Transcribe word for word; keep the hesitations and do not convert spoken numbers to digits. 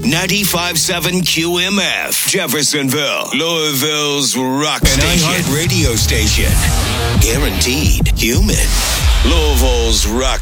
ninety-five point seven Q M F, Jeffersonville, Louisville's rock An station. iHeart radio station. Guaranteed human. Louisville's rock